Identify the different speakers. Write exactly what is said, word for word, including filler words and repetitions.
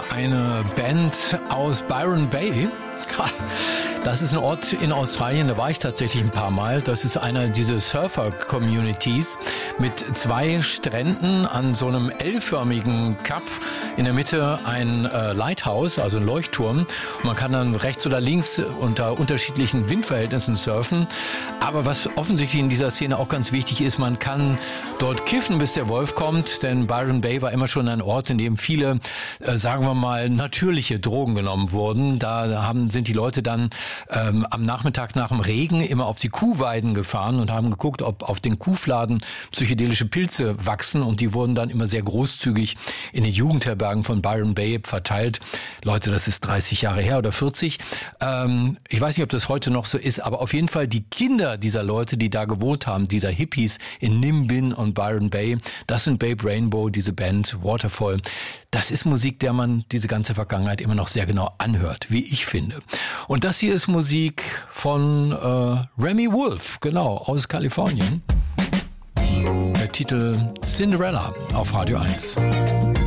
Speaker 1: Eine Band aus Byron Bay. Das ist ein Ort in Australien, da war ich tatsächlich ein paar Mal. Das ist einer dieser Surfer-Communities mit zwei Stränden an so einem L-förmigen Kap. In der Mitte ein äh, Lighthouse, also ein Leuchtturm. Und man kann dann rechts oder links unter unterschiedlichen Windverhältnissen surfen. Aber was offensichtlich in dieser Szene auch ganz wichtig ist, man kann dort kiffen, bis der Wolf kommt. Denn Byron Bay war immer schon ein Ort, in dem viele, äh, sagen wir mal, natürliche Drogen genommen wurden. Da haben, sind die Leute dann ähm, am Nachmittag nach dem Regen immer auf die Kuhweiden gefahren und haben geguckt, ob auf den Kuhfladen psychedelische Pilze wachsen. Und die wurden dann immer sehr großzügig in die Jugendherbergen von Byron Bay verteilt. Leute, das ist dreißig Jahre her oder vierzig. Ähm, ich weiß nicht, ob das heute noch so ist, aber auf jeden Fall die Kinder dieser Leute, die da gewohnt haben, dieser Hippies in Nimbin und Byron Bay, das sind Babe Rainbow, diese Band Waterfall. Das ist Musik, der man diese ganze Vergangenheit immer noch sehr genau anhört, wie ich finde. Und das hier ist Musik von äh, Remy Wolf, genau, aus Kalifornien. Der Titel Cinderella auf Radio eins.